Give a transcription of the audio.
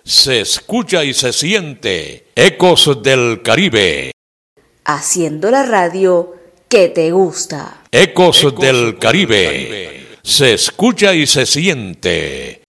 se escucha y se siente. Ecos del Caribe. Haciendo la radio que te gusta. Ecos del Caribe. Se escucha y se siente.